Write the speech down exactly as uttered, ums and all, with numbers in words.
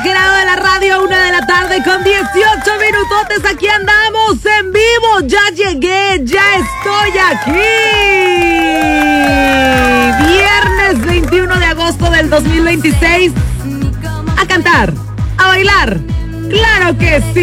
aquel lado de la radio, una de la tarde con dieciocho minutotes. Aquí andamos en vivo. Ya llegué, ya estoy aquí. Viernes veintiuno de agosto del dos mil veintiséis. A cantar, a bailar. Claro que sí.